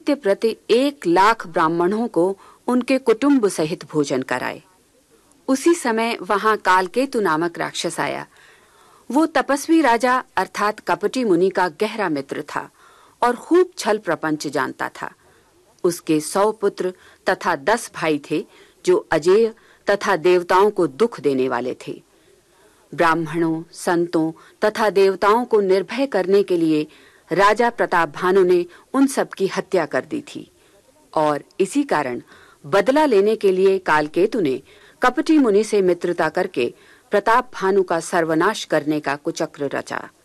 नित्य प्रति 1,00,000 ब्राह्मणों को उनके कुटुंब सहित भोजन कराए। उसी समय वहां कालकेतु नामक राक्षस आया। वो तपस्वी राजा अर्थात कपटी मुनि का गहरा मित्र था और खूब छल प्रपंच जानता था। उसके 100 पुत्र तथा 10 भाई थे जो अजेय तथा देवताओं को दुख देने वाले थे। ब्राह्मणों, संतों तथा देवताओं को निर्भय करने के लिए राजा प्रताप भानु ने उन सब की हत्या कर दी थी और इसी कारण बदला लेने के लिए कालकेतु ने कपटी मुनि से मित्रता करके प्रताप भानु का सर्वनाश करने का कुचक्र रचा।